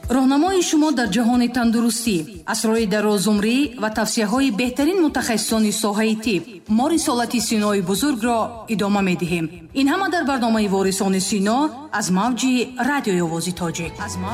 راهنمای شما در جهان تندرستی، اسرار درازعمری و توصیه‌های بهترین متخصصان ساحه طب. ما رسالت سینای بزرگ را ادامه می‌دهیم. این همه در برنامه وارثان سینا از موج رادیوی آواز تاجیک.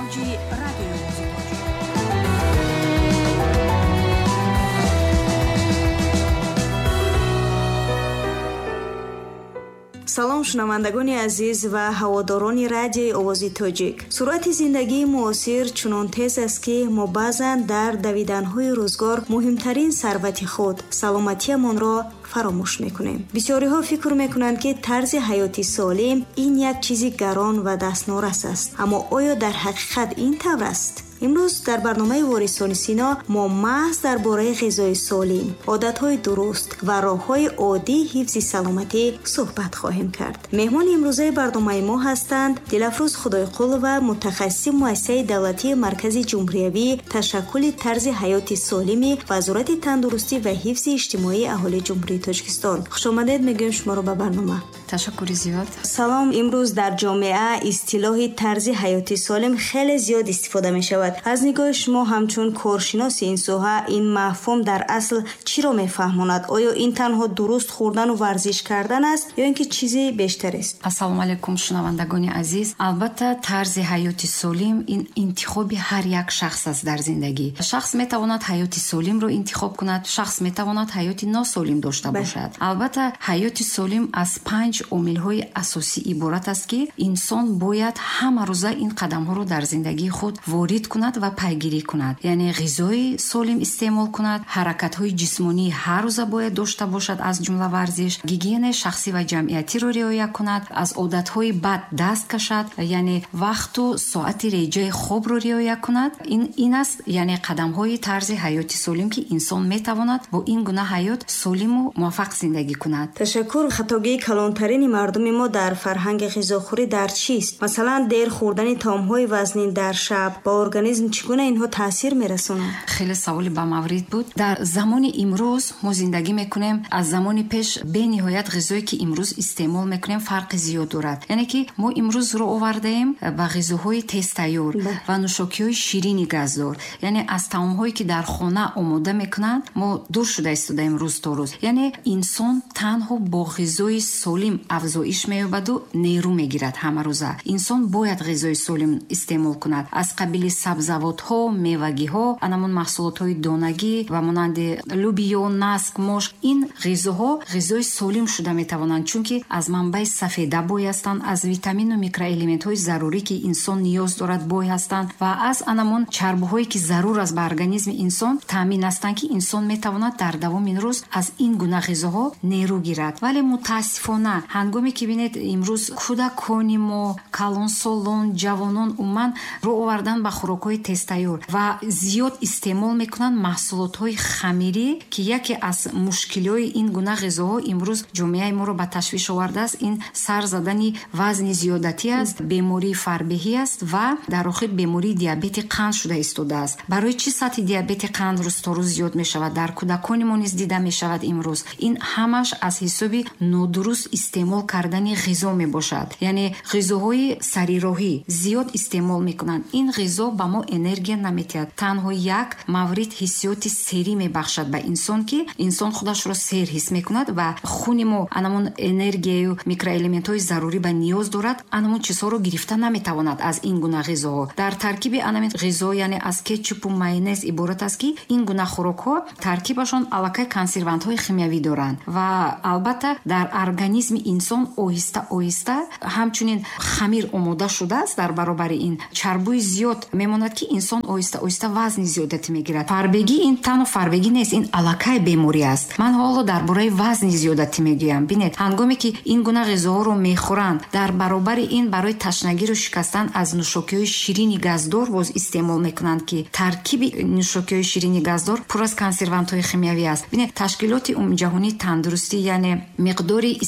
салом шунавандагони азиз ва ҳаводорони радиои овози тоҷик. суръати зиндагии муосир чунон тез аст ки мо баъзан дар давиданҳои рӯзгор муҳимтарин сарвати худ саломатиамонро фаромӯш мекунем. бисёриҳо фикр мекунанд ки тарзи ҳаёти солим ин як чизи гарон ва дастнорас аст. аммо оё дар ҳақиқат ин тавр аст? имрӯз дар барномаи ворисони сино мо маҳз дар бораи ғизои солим, одатҳои дуруст ва роҳҳои оддии ҳифзи саломатӣ суҳбат хоҳем кард. меҳмони имрӯзаи барномаи мо ҳастанд Дилафрӯз Худойқулова, мутахассиси муассисаи давлатии маркази ҷумҳуриявӣ ташаккули тарзи ҳаёти солими Вазорати тандурустӣ ва ҳифзи иҷтимоии аҳолии ҷумҳурии Тоҷикистон. хушомадед мегӯем шуморо ба барнома. ташаккури зиёд. салом. имрӯз дар ҷомеа истилоҳи тарзи ҳаёти солим хеле зиёд истифода мешавад. аз нигоҳи шумо ҳамчун коршиноси ин соҳа ин мафҳум дар асл чиро мефаҳмонад? оё ин танҳо дуруст хӯрдану варзиш кардан аст ё ин ки чизи бештарест? ассалому алайкум шунавандагони азиз. албатта тарзи ҳаёти солим ин интихоби ҳар як шахс аст дар зиндагӣ. шахс метавонад ҳаёти солимро интихоб кунад, шахс метавонад ҳаёти носолим дошта бошад. албатта ҳаёти солим аз 5 омилҳои асосӣ иборат аст ки инсон бояд ҳама рӯза ин қадамҳоро дар зиндагии худ ворид кунад ва пайгирӣ кунад. яъне ғизои солим истеъмол кунад, ҳаракатҳои ҷисмонӣ ҳар рӯза бояд дошта бошад, аз ҷумла варзиш, гигиенаи шахсӣ ва ҷамъиятиро риоя кунад, аз одатҳои бад даст кашад, яъне вақту соати реҷаи хобро риоя кунад. ин аст яъне қадамҳои тарзи ҳаёти солим ки инсон метавонад бо ин гуна ҳаёт солиму муваффақ зиндагӣ кунад. ташаккур. хатогии калонтарини мардуми мо дар фарҳанги ғизохӯрӣ дар чист? масалан дер хӯрдани таомҳои вазнин дар шаб ба организм чӣ гуна инҳо таъсир мерасонанд? хеле саволи ба маврид буд. дар замони имрӯз мо зиндагӣ мекунем, аз замони пеш бениҳоят ғизое ки имрӯз истеъмол мекунем фарқи зиёд дорад. яъне ки мо имрӯз рӯ овардаем ба ғизоҳои тезтайёр ва нӯшокиҳои ширини газдор, яъне аз таомҳое ки дар хона омода мекунанд мо дур шуда истодаем рӯз то рӯз. яъне инсон танҳо бо ғизои солим афзоиш меёбаду нерӯ мегирад ҳама рӯза. инсон бояд ғизои солим истеъмол кунад, аз қабили сабзавотҳо, мевагиҳо, анамун маҳсулотҳои донагӣ ва монанди лӯбиё, наск, мош. ин ғизоҳо ғизои солим шуда метавонанд, чунки аз манбаи сафеда бой ҳастанд, аз витамину микроэлементҳои зарурӣ ки инсон ниёз дорад бой ҳастанд ва аз анамун чарбҳое ки зарур аст ба организми инсон таъмин ҳастанд ки инсон метавонад дар давоми рӯз аз ин гуна ғизоҳо нерӯ гирад. вале мутаассифона ҳангоме ки бинед имрӯз кӯдакони мо, калонсолон, ҷавонон умуман рӯ овардан ба хӯрокҳои тезтайёр ва зиёд истеъмол мекунанд маҳсулотҳои хамирӣ ки яке аз мушкилиҳои ин гуна ғизоҳо имрӯз ҷомеаи моро ба ташвиш овардааст. ин сар задани вазни зиёдатӣ аст, бемории фарбеҳӣ аст ва дар охир бемории диабети қанд шуда истодааст. барои чӣ сатҳи диабети қанд рӯз то рӯз зиёд мешавад? дар кӯдакони мо низ дида мешавад имрӯз. ин ҳамаш аз ҳисоби нодуруст истеъмол кардани ғизо мебошад. яъне ғизоҳои сарироҳӣ зиёд истеъмол мекунанд. ин ғизо ба мо энергия наметиҳад. танҳо як маврид ҳиссиёти серӣ мебахшад ба инсон ки инсон худашро сер ҳис мекунад ва хуни мо анамун энергияю микроэлементҳои зарурӣ ба ниёз дорад. анамун чизҳоро гирифта наметавонад аз ин гуна ғизоҳо. дар таркиби анамин ғизо яъне аз кетчупу майонез иборат аст ки ин гуна хӯрокҳо таркибашон аллакай консервантҳои химиявӣ доранд ва албатта дар организми инсон оҳиста оҳиста ҳамчунин хамир омода шудааст дар баробари ин чарбуи зиёд мемонад ки инсон оҳиста оҳиста вазни зиёдатӣ мегирад. фарбегӣ ин тану фарбегӣ нест, ин аллакай беморӣ аст. ман ҳоло дар бораи вазни зиёдатӣ мегӯям. бинед ҳангоме ки ин гуна ғизоҳоро мехӯранд, дар баробари ин барои ташнагиро шикастан аз нӯшокиҳои ширини газдор боз истеъмол мекунанд ки таркиби нӯшокиҳои ширини газдор пур аз консервантҳои химиявӣ аст. бинед ташкилоти умумиҷаҳонии тандурустӣ яъне миқдори истеъмоли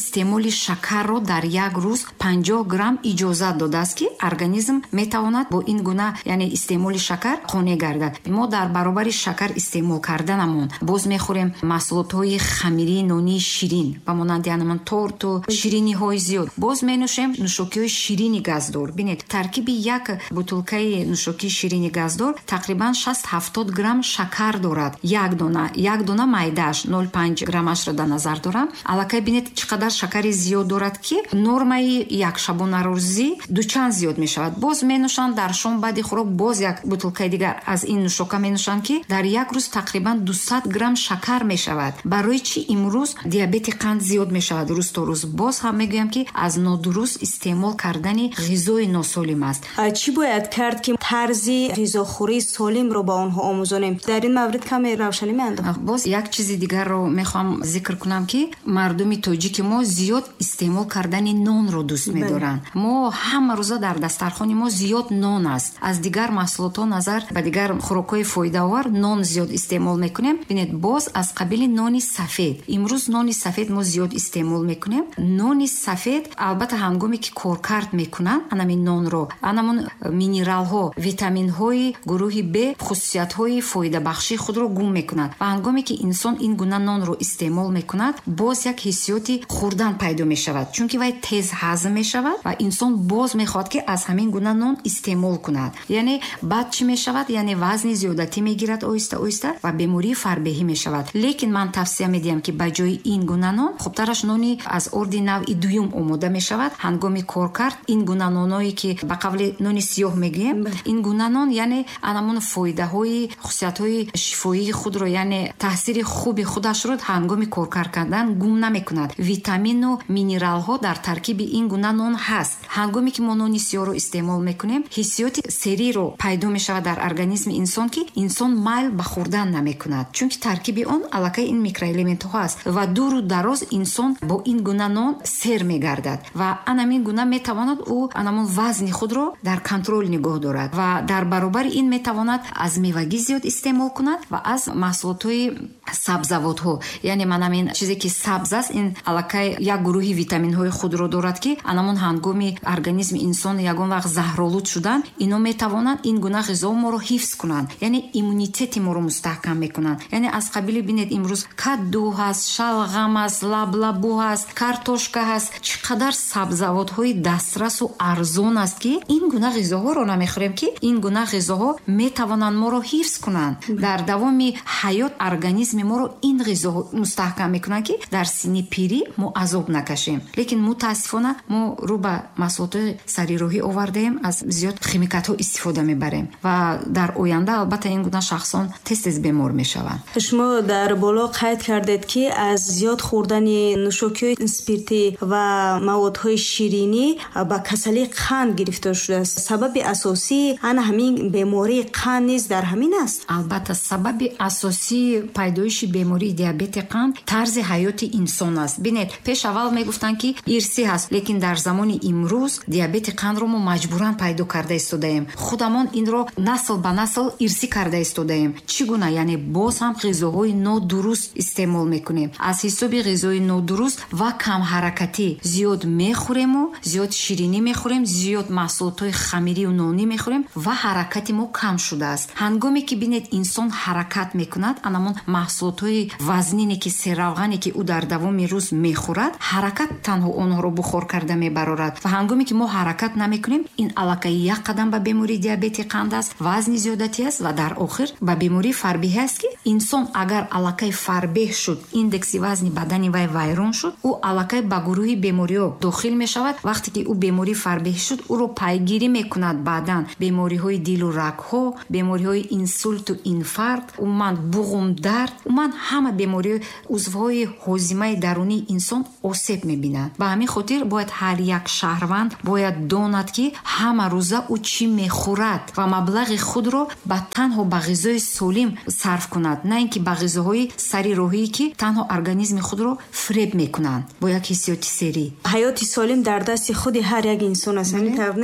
استعمال شکر رو در یک روز 50 گرم اجازه داده است که ارگانیسم میتواند با این گونه یعنی استعمال شکر قانع گردد. ما در برابر شکر استعمال کردنمون باز میخوریم محصولات های خمیری، نانی، شیرین و مانند همون تورت و شیرینی های زیاد. باز می نوشاکی های شیرینی گازدار. ببینید ترکیب یک بوتلکه نوشاکی شیرینی گازدار تقریبا 60-70 گرم شکر دارد. یک دونه майдаш 0.5 грамаш ро дар назар дорам. аллакай бинед чиқадар шакари зиёд дорад ки нормаи як шабонарӯзӣ дучанд зиёд мешавад. боз менӯшанд дар шом баъди хӯрок боз як бутилкаи дигар аз ин нӯшока менӯшанд ки дар як рӯз тақрибан 200 грамм шакар мешавад. барои чӣ имрӯз диабети қанд зиёд мешавад рӯз то рӯз? боз ҳам мегӯям ки аз нодуруст истеъмол кардани ғизои носолим аст. чӣ бояд кард ки тарзи ғизохӯрии солимро ба онҳо омӯзонем? дар ин маврид каме равшанӣ меандохт. боз як чизи дигарро мехоҳам зикр кунам ки мардуми тоҷики мо зиёд истеъмол кардани нонро дӯст медоранд. мо ҳама рӯза дар дастархони мо зиёд нон аст. аз дигар маҳсулотҳо назар ба дигар хӯрокҳои фоидаовар нон зиёд истеъмол мекунем. бинед боз аз қабили нони сафед. имрӯз нони сафед мо зиёд истеъмол мекунем. нони сафед албатта ҳангоме ки коркард мекунанд анамин нонро, анамон минералҳо, витаминҳои гурӯҳи Б хусусиятҳои фоидабахшии худро гум мекунад. ва ҳангоме ки инсон ин гуна нонро истеъмол мекунад боз як ҳиссиёти хӯрдан пайдо мешавад, чунки вай тез ҳазм мешавад ва инсон боз мехоҳад ки аз ҳамин гуна нон истеъмол кунад. яъне баъд чӣ мешавад? яъне вазни зиёдатӣ мегирад оҳиста оҳиста ва бемории фарбеҳӣ мешавад. лекин ман тавсия медиҳам ки ба ҷои ин гуна нон хубтараш нони аз орди навъи дуюм омода мешавад. ҳангоми кор кард ин гуна ноное ки ба қавли нони сиёҳ мегӯем, ин гуна нон яъне анамон фоидаҳои хусусиятҳои шифоии худро яъне таъсири хуби худашро ҳангоми коркар кардан гум намекунад. витамину минералҳо дар таркиби ин гуна нон ҳаст. ҳангоме ки мо нони сиёҳро истеъмол мекунем ҳиссиёти сериро пайдо мешавад дар организми инсон ки инсон майл ба хӯрдан намекунад, чунки таркиби он аллакай ин микроэлементҳо ҳаст ва дуру дароз инсон бо ин гуна нон сер мегардад ва анамин гуна метавонад ӯ анамон вазни худро дар контрол нигоҳ дорад ва дар баробари ин метавонад аз мевагӣ зиёд истеъмол кунад ва аз маҳсулотҳои сабзавотҳо, яъне манамин чизе ки сабз аст ин аллакай як гурӯҳи витаминҳои худро дорад ки анамон ҳангоми организми инсон ягон вақт заҳролуд шудан ино метавонанд ин гуна ғизо моро ҳифз кунанд, яъне иммунитети моро мустаҳкам мекунанд. яъне аз қабили бинед имрӯз кадду ҳаст, шалғам аст, лаблабу ҳаст, картошка ҳаст, чӣ қадар сабзавотҳои дастрасу арзон аст ки ин гуна ғизоҳоро намехӯрем ки ин гуна ғизоҳо метавонанд моро ҳифз кунанд. дар давоми ҳаёт организми моро ин ғизоҳо мустаҳкам мекунанд ки дар синни пирӣ мо азоб накашем. лекин мутаассифона мо рӯ ба маҳсулотҳои сарироҳӣ овардаем, аз зиёд химикатҳо истифода мебарем ва дар оянда албатта ин гуна шахсон тез бемор мешаванд. шумо дар боло қайд кардед ки аз зиёд хӯрдани нӯшокиҳои спиртӣ ва маводҳои ширинӣ ба касалии қанд гирифтор шудааст. сабаби асосии ана ҳамин бемории қанд низ дар ҳамин аст? албатта сабаби асосии пайдоиши бемории диабети қанд тарзи ҳаёти инсон аст. бинед пеш аввал мегуфтанд ки ирсӣ ҳаст, лекин дар замони имрӯз диабети қандро мо маҷбуран пайдо карда истодаем. худамон инро насл ба насл ирсӣ карда истодаем. чӣ гуна? яъне боз ҳам ғизоҳои нодуруст истеъмол мекунем. аз ҳисоби ғизои нодуруст ва камҳаракатӣ зиёд мехӯрему, зиёд ширинӣ мехӯрем, зиёд маҳсулотҳои хамирию нонӣ мехӯрем ва ҳаракати мо кам шудааст. ҳангоме ки бинед инсон ҳаракат мекунад, анамон маҳсулотҳои вазнине ки серавғане ки ӯ дар давоми рӯз мехӯрад, ҳаракат танҳо онҳоро бухор карда мебарорад ва ҳангоме ки мо ҳаракат намекунем, ин аллакай як қадам ба бемории диабети қанд аст, вазни зиёдатӣ аст ва дар охир ба бемории фарбеҳӣ аст ки инсон агар аллакай фарбеҳ шуд, индекси вазни бадани вай вайрон шуд, ӯ аллакай ба гурӯҳи бемориҳо дохил мешавад. вақте ки ӯ бемории фарбеҳӣ шуд, ӯро пайгирӣ мекунад баъдан бемориҳои дилу рагҳо, бемориҳои инсулту инфаркт, умуман буғум дард, умуман ҳама бемориҳои узвҳои ҳозимаи дарунии инсон осеб мебинад. ба ҳамин хотир бояд ҳар як шаҳрванд бояд донад ки ҳама рӯза ӯ чӣ мехӯрад ва маблағи худро ба танҳо ба ғизои солим сарф кунад, на ин ки ба ғизоҳои сари роҳие ки танҳо организми худро фреб мекунанд бо як ҳиссиёти серӣ. ҳаёти солим дар дасти худи ҳар як инсон аст.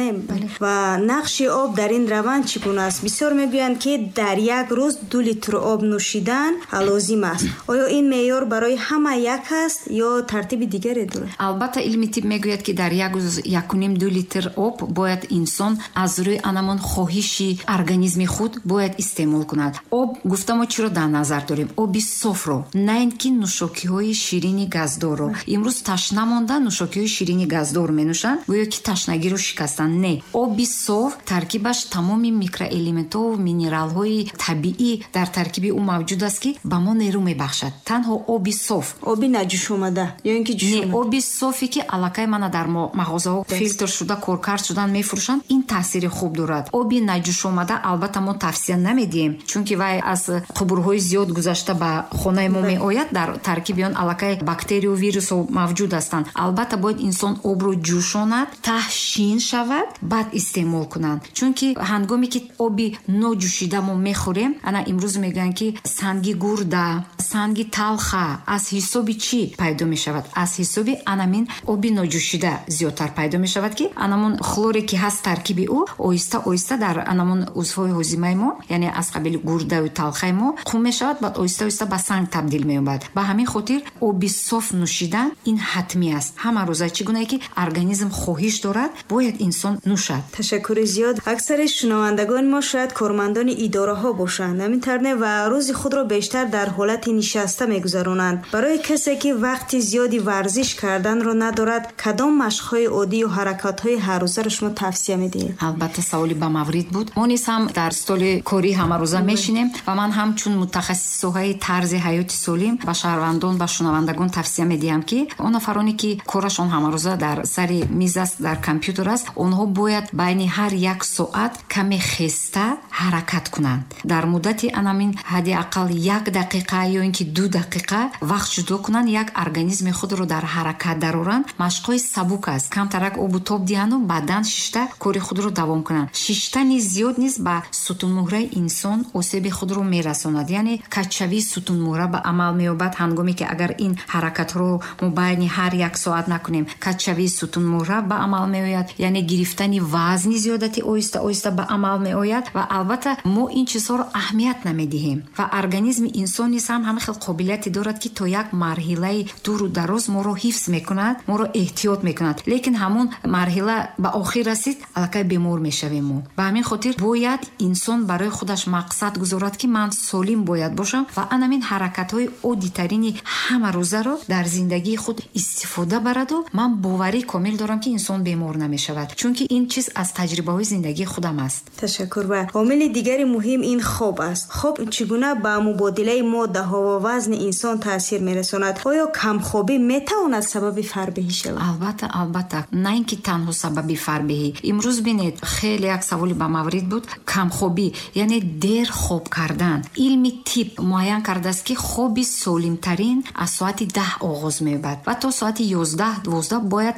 ва нақши об дар ин раванд чӣ гуна аст? бисёр мегӯянд ки дар як рӯз 2 литр об нӯшидан лозим аст. оё ин меъёр барои ҳама як аст ё тартиби дигар دیگری داره. البته علم طب میگوید که در 1.5 لیتر آب باید انسان از روی انمون خواهشی ارگانیسم خود باید استعمال کند. آب گفتم ما چرا در نظر داریم؟ آب صاف رو، نه اینکه نوشاکی‌های شیرین گازدار رو. امروز تشنه مانده نوشاکی‌های شیرین گازدار می‌نوشن گویا که تشنگی رو شکستن. نه، آب صاف ترکیبش تمام میکروالمنت‌ها و مینرال‌های طبیعی در ترکیب او موجود است که به ما نیرو میبخشد. تنها آب صاف، آب نجوش اومده یا اینکه جوش اومده، آب صافی که علاقه من در مغازه‌ها فیلتر شده کارکرد شدن میفروشن، این تاثیر خوب دارد. آب نجوش اومده البته ما توصیه نمیدیم، چون که وای از قبورهای زیاد گذشته به خانه ما میآید، در ترکیب آن علاقه باکتری و ویروس موجود هستند. البته باید انسان آب رو جوشاند تا شین شود بعد استعمال کنند، چون که هنگامی که آب نجوشیده ما میخوریم، انا امروز میگن که سنگ گرده، سنگ تلخه از حساب چی پیدا میشود؟ از حساب انامین آب نجوشیده زیادتر پیدا میشود که انامون خلوری که هست ترکیب او آهسته آهسته در انامون عضوهای هاضمه ما، یعنی از قبیل گرده و تلخه ما خون میشود، بعد آهسته آهسته به سنگ تبدیل میشود. به همین خاطر آب صاف نوشیدن این حتمی است. همه روزه چگونه که ارگانیسم خواهش دارد باید انسان نوشد. تشکر زیاد. اکثر شنوندگان ما شاید کارمندان اداره ها باشند، همین طرنه و روز خود را بیشتر در حالت نشسته میگذرانند. برای کسی که وقت زیادی ورزش کردن رو ندارد، کدام مشق‌های عادی و حرکات‌های هر روزه رو شما توصیه میدید؟ البته سوالی به مورد بود. ما نیز هم در استول کاری همه روزه میشینیم و من هم چون متخصص های طرز حیات سالم و شهروندان و شنوندگان توصیه میدیم که اون نفرانی که کارشون همه روزه در سر میز است، در کامپیوتر است، اونها باید بین هر 1 ساعت کمی خسته حرکت کنند. در مدتی انامین حداقل 1 دقیقه یا اینکه 2 دقیقه وقت جدا کنند، یک ارگانیسم خود رو در حرکت درآورند. مشقای سبک است، کم ترک آب و تاب دیان و بعداً شیشته کاری خود رو دوام کنند. شیشته نیز زیاد نیست به ستون مهره انسان آسیب خود رو میرساند، یعنی کچوی ستون مهره به عمل مییابد هنگامی که اگر این حرکت رو مبین هر 1 ساعت نکنیم، کچوی ستون مهره به عمل میآید، یعنی گرفتن وزن زیادتی آهسته آهسته به عمل میآید. و البته ما این چیزها رو اهمیت نمیدهیم و ارگانیسم انسانی هم خیلی قابلیتی دارد که تا یک مرحله دور و دراز ما رو حفظ میکند، ما رو احتیاط میکند، لیکن همون مرحله به آخر رسید الکی بیمار میشویم. ما به همین خاطر باید انسان برای خودش مقصد گذارد که من سالم باید باشم و همین حرکت های عادی ترین همه روزه رو در زندگی خود استفاده برد و من باوری کامل دارم که انسان بیمار نمیشود، چون که این چیز از تجربه های زندگی خودم است. تشکر. و عامل دیگری مهم این خواب است. خواب چگونه به مبادله ماده ها و وزن انسان تاثیر میرساند؟ آیا کمخوابی میتواند سبب فربهی شود؟ البته نه اینکه تنها سبب فربهی. امروز ببینید خیلی یک سوالی به مورد بود، کمخوابی یعنی دیر خواب کردن. علم طب معین کرده است که خوابی سالم ترین از ساعت 10 آغاز می‌شود و تا ساعت 11-12 باید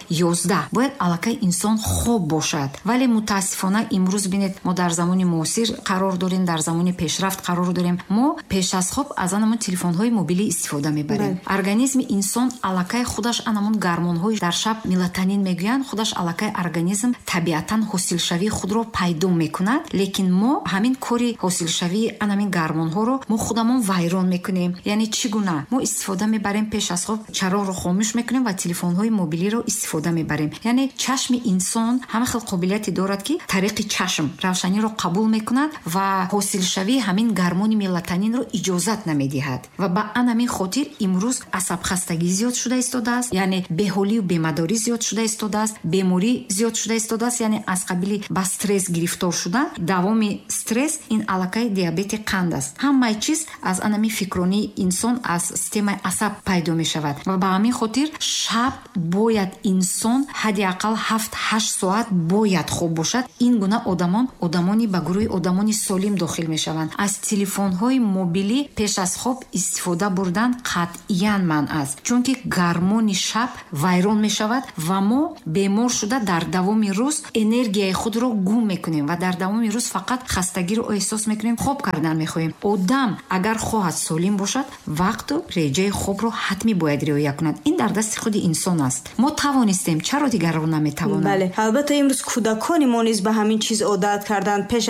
علاقه انسان خواب باشد. ولی متاسفانه امروز ببینید ما در زمان معاصر قرار داریم، در زمان پیشرفت قرار داریم، ما پیش از خواب از آنمون تلفن‌های موبیلی استفاده می‌بریم. ارگانیسم انسان علاقه خودش آنمون گرمون‌های در شب ملاتونین میگویند، خودش علاقه ارگانیسم طبیعتاً حاصل شوی خود رو پیدا می‌کند، لیکن ما همین کاری حاصل شوی آنمون گرمون‌ها رو ما خودمون ویران می‌کنیم. یعنی چگونه ما استفاده می‌بریم پیش از خواب چراغ رو خاموش می‌کنیم و تلفن‌های موبیلی رو استفاده می‌بریم. یعنی چشم انسان همه خیلی قابلیتی دارد که طریق چشم روشنی رو قبول می‌کند و حاصل شوی همین گرمون ملاتونین رو اجازت نمی‌دهد و با همین خاطر امروز عصب خستگی زیاد شده است، یعنی بی‌حالی و بی‌مداری زیاد شده است، بیماری زیاد شده است، یعنی از قبیل با استرس گرفتار شدن، دوام استرس این علاقه دیابت قند است. همه چیز از انمی فکرانی انسان از سیستم عصب پیدا می شود و به همین خاطر شب باید انسان حداقل 7-8 ساعت باید خوب باشد. این گونه آدمانی به گروه آدمانی سالم داخل می شوند. از تلفن های موبیلی پیش از خواب استفاده بردن قطعاً منع است، چون که گرمون شب ویران می شود و ما بیمار شده در دوام روز انرژی خود رو گم میکنیم و در دوام روز فقط خستگی رو احساس میکنیم، خواب کردن میخوایم. آدم اگر خواهد سالم باشد وقت و رجای خواب رو حتمی باید رعایت کند. این در دست خود انسان است. ما توانستیم، چرا دیگر رو نمیتوانیم؟ بله، البته امروز کودکان ما نیز به همین چیز عادت کردند. پیش از خواب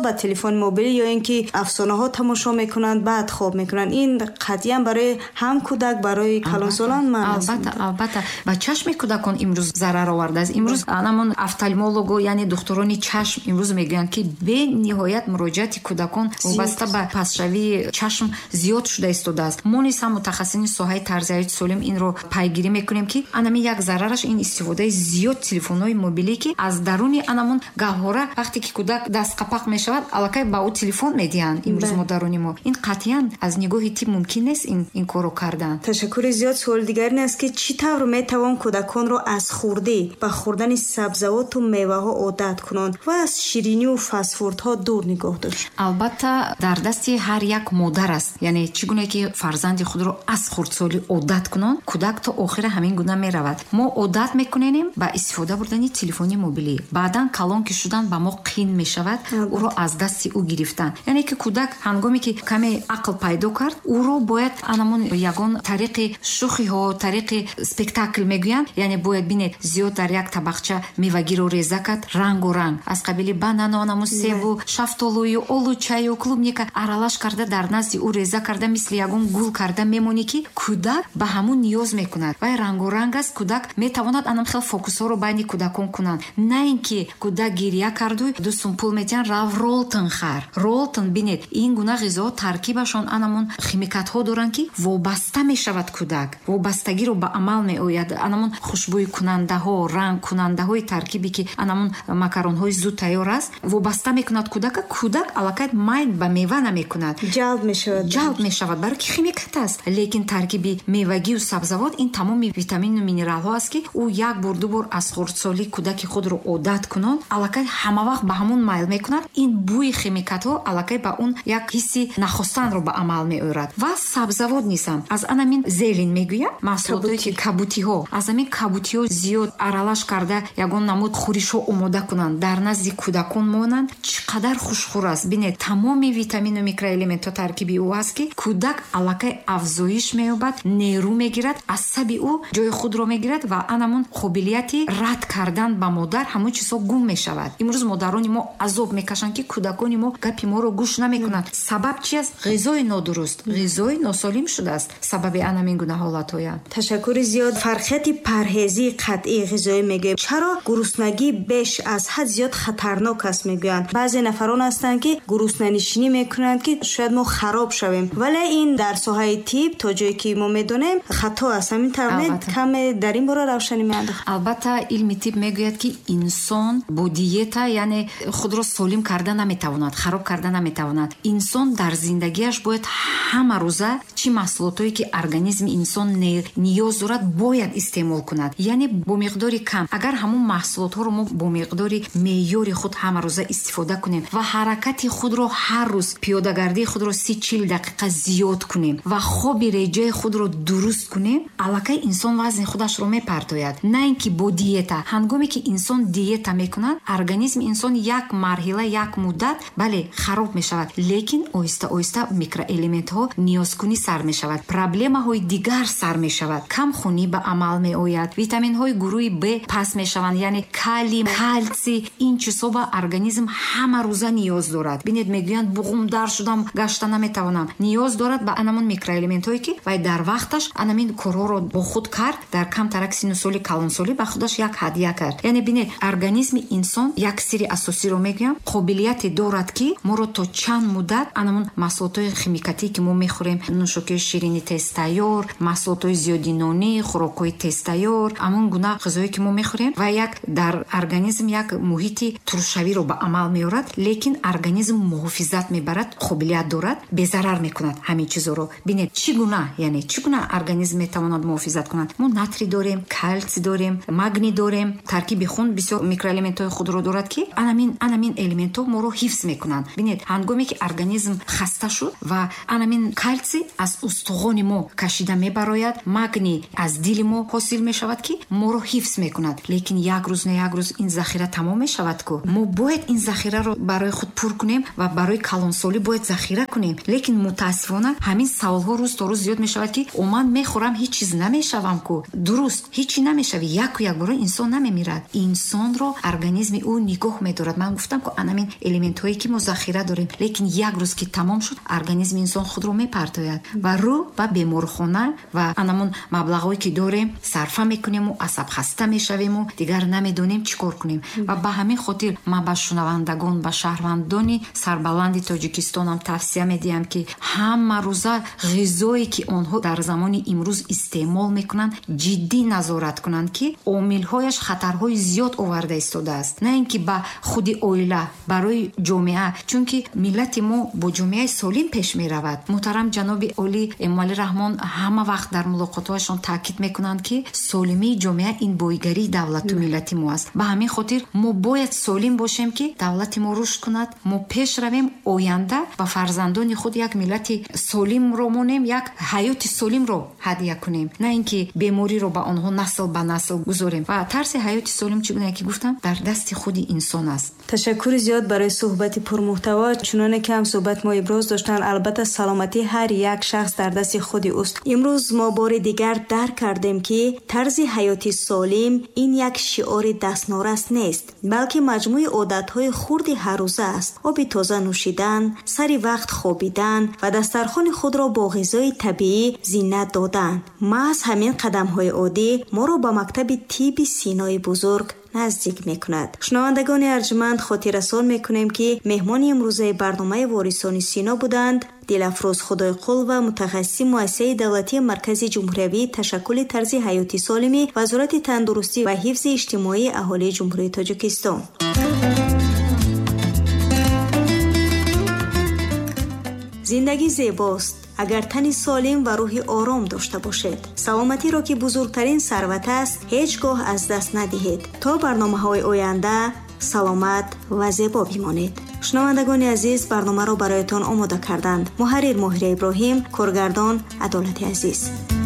با تلفن موبیل یا اینکه افسانه‌ها تماشا میکنند بعد خواب میکنند. این قطعاً برای هم کودک برای کلانسالان مناسب. البته با چشم کودکان امروز ضرر آورده است. امروز همون افتالمولوگ یعنی دکترانی چشم امروز میگن که به نهایت مراجعت کودکان وابسته به پسشوی چشم زیاد شده است. ما نیز هم متخصصین ساحه تغذیه سالم این رو پیگیری میکنیم که انمی یک ضررش این استفاده زیاد تلفن‌های موبیلی که از درون انمون گاهواره وقتی که کودک دست قپق میشود الکی با او تلفن میدهند. امروز مادران ما این قطعاً از نگاه تیپ ممکن نیست این کارو کردن. تشکر زیاد. سوال دیگر این است که چطور میتوان کودکان رو از خورده به خوردن سبزیجات و میوه ها عادت کنند و از شیرینی و فست فود ها دور نگاه داشت؟ البته در دست هر یک مادر است، یعنی چگونه که فرزند خود رو از خردسالی عادت کنند کودک تا آخر همین گونه میرود. ما عادت میکنیم با استفاده بردن تلفن موبیلی، بعداً کلان که شدن با ما قین میشود او رو از دست او گرفتن. یعنی که کودک هنگامی که کمی عقل پیدا کرد او رو باید انمون یگان طریق شوخی ها طریق اسپکتاکل میگویند، یعنی باید بینید زیاد در یک طبقچه میوگی رو ریزه کرد رنگ و رنگ از قبیل بانان و سیب و شفتالو و آلوچای و کلوبنیکا аралаш карда дар назди ӯ реза карда мисли ягон гул карда мемонӣ ки кӯдак ба ҳамун ниёз мекунад. вай рангоранг аст. кӯдак метавонад анам хел фокусҳоро байни кӯдакон кунанд, на ин ки кӯдак гирия карду дӯстум пул медиҳанд рав ролтон хар. ролтон бинед ин гуна ғизоҳо таркибашон анамон химикатҳо доранд ки вобаста мешавад кӯдак. вобастагиро ба амал меояд. анамон хушбӯйкунандаҳо рангкунандаҳои таркибе ки анамон макаронҳои зуд тайёр аст вобаста мекунад кӯдака. кӯдак аллакай майл ба мева намекунад, ҷалб мешавад барои ки химикат аст. лекин таркиби мевагию сабзавот ин тамоми витамину минералҳо аст ки ӯ як бор ду бор аз хурдсолӣ кӯдаки худро одат кунад аллакай ҳама вақт ба ҳамон майл мекунад. ин бӯи химикатҳо аллакай ба он як ҳисси нахостанро ба амал меорад. ва сабзавот нисам аз анамин зелин мегӯям маҳсулоте ки кабутиҳо аз амин кабутиҳо зиёд аралаш карда ягон намуд хӯришҳо омода кунанд дар назди кӯдакон монанд. чӣ қадар хушхӯр аст. бинед тамоми витамину микроэлементҳо таркиби ӯ аст ки кӯдак аллакай афзоиш меёбад, нерӯ мегирад, асаби ӯ ҷои худро мегирад ва анамон қобилияти рад кардан ба модар ҳамон чизҳо гум мешавад. имрӯз модарони мо азоб мекашанд ки кӯдакони мо гапи моро гӯш намекунанд. сабаб чи аст? ғизои нодуруст, ғизои носолим шудааст сабаби анамин гуна ҳолатҳоя. ташаккури зиёд. фарқияти парҳезии қатъии ғизоӣ мегӯем. чаро гуруснагӣ беш аз ҳад зиёд хатарнок аст мегӯянд? баъзе нафарон ҳастанд ки гуруснанишинӣ мекунанд ки шояд мо хароб шавем, вале ин дар соҳаи тиб то ҷое ки мо медонем хато аст. ҳамин тавонед каме дар ин бора равшанӣ меандохт? албатта илми тиб мегӯяд ки инсон бо диета яъне худро солим карда наметавонад, хароб карда наметавонад. инсон дар зиндагиаш бояд ҳама рӯза чӣ маҳсулотое ки организми инсон ниёз дорад бояд истеъмол кунад, яъне бо миқдори кам. агар ҳамон маҳсулотҳоро мо бо миқдори меъёри худ ҳама рӯза истифода кунем ва ҳаракати худро ҳар рӯз пиёдагардии худро 30-40 дақиқа зиёд кунем ва хоби реҷаи худро дуруст кунем, аллакай инсон вазни худашро мепартояд. на ин ки бо диета. ҳангоме ки инсон диета мекунад организми инсон як марҳила як муддат бале хароб мешавад, лекин оҳиста оҳиста микроэлементҳо ниёзкунӣ сар мешавад, проблемаҳои дигар сар мешавад, камхунӣ ба амал меояд, витаминҳои гурӯҳи Б паст мешаванд, яъне калий, калси. ин чизҳо ба организм ҳама рӯза ниёз дорад. бинед мегӯянд буғумдар шудам гашта наметавонам. ниёз дорад ба анамон микроэлементҳое ки вай дар вақташ анамин корҳоро бо худ кард. дар камтарак сину соли калонсолӣ ба худаш як ҳадия кард. яъне бинед организми инсон як сири асосиро мегӯям қобилияте дорад ки моро то чанд муддат анамон маҳсулотҳои химикатӣ ки мо мехӯрем, нӯшокии ширини тезтайёр, маҳсулотҳои зиёди нонӣ, хӯрокҳои тезтайёр, амон гуна ғизоие ки мо мехӯрем ва як дар организм як муҳити туршавиро ба амал меорад, лекин организм муҳофизат мебарад, қобилият дорад, безарар мекунад ҳамин чизоро. бинед чӣ гуна, яъне чӣ гуна организм метавонад муҳофизат кунад. мо натри дорем, калси дорем, магний дорем, таркиби хун бисёр микроэлементҳои худро дорад ки анамин элементҳо моро ҳифз мекунанд. бинед ҳангоме ки организм хаста шуд ва анамин калси аз устухони мо кашида мебарояд, магний аз дили мо ҳосил мешавад ки моро ҳифз мекунад, лекин як рӯз на як рӯз ин захира тамом мешавад ку. мо бояд ин захираро барои худ пур кунем ва барои калонсолӣ бояд захира кунем. лекин мутаассифона ҳамин саволҳо рӯз то рӯз зиёд мешавад ки ман мехӯрам ҳеҷ чиз намешавам ку. дуруст ҳеҷ намешави. яку як бора инсон намемирад. инсонро организми ӯ нигоҳ медорад. ман гуфтам ку анамин элемент ҳое ки мо захира дорем, лекин як рӯз ки тамом шуд, организми инсон худро мепартояд ва рӯ ба беморхона ва анамон маблағҳое ки дорем сарфа мекунему, асабхаста мешавему, дигар намедонем чӣ кор кунем. Ва ба ҳамин хотир ман ба шунавандагон, ба шаҳрвандони сарбаланди Тоҷикистонам тавсия медиҳам ки ҳама рӯза ғизое ки онҳо дар замони имрӯз истеъмол мекунанд ҷиддӣ назорат кунанд ки омилҳояш хатарҳои зиёд оварда истодааст, на ин ки ба худи оила, барои ҷомеа, чунки миллати мо бо ҷомеаи солим пеш меравад. муҳтарам ҷаноби олӣ Эмомалӣ Раҳмон ҳама вақт дар мулоқотҳояшон таъкид мекунанд ки солимии ҷомеа ин боигарии давлату миллати мо аст. ба ҳамин хотир мо бояд солим бошем ки давлати мо рушд кунад, мо пеш равем, оянда ба фарзандони худ як миллати солимро монем, як ҳаёти солимро ҳадия кунем, на ин ки бемориро ба онҳо насл ба насл гузорем. ва тарси ҳаёти солим чӣ гуна ки гуфтам дар дасти худи инсон аст. ташаккури зиёд барои суҳбати пурмуҳтаво. чуноне ки ҳамсуҳбат мо иброз доштанд, албатта саломатии ҳар як шахс дар дасти худи уст. имрӯз мо бори дигар дарк кардем ки тарзи ҳаёти солим ин як шиори дастнорас нест, балки маҷмӯи одатҳои хурди ҳаррӯза аст. оби тоза нӯшидан, сари вақт хобидан ва дастархони худро бо ғизои табиӣ зиннат додан. маҳз ҳамин қадамҳои оддӣ моро ба мактаби тибби синои бузург наздик мекунад. шунавандагони арҷманд, хотиррасон мекунем ки меҳмони имрӯзаи барномаи ворисони сино буданд Дилафрӯз Худойқул ва мутахассиси муассисаи давлатии маркази ҷумҳуриявии ташаккули тарзи ҳаёти солими Вазорати тандурустӣ ва ҳифзи иҷтимоии аҳолии ҷумҳурии Тоҷикистон. зиндагӣ зебост агар тани солим ва рӯҳи ором дошта бошед. саломатиро ки бузургтарин сарват аст, ҳеҷ гоҳ аз даст надиҳед. то барномаҳои оянда саломат ва зебо бимонед. шунавандагони азиз, барномаро бароятон омода карданд муҳаррир Моҳира Иброҳим, коргардон Адолати Азиз.